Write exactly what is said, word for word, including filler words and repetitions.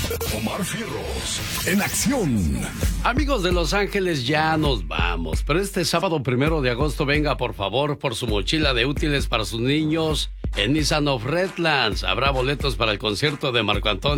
Omar Fierros, en acción. Amigos de Los Ángeles, ya nos vamos. Pero este sábado primero de agosto, venga por favor por su mochila de útiles para sus niños en Nissan of Redlands. Habrá boletos para el concierto de Marco Antonio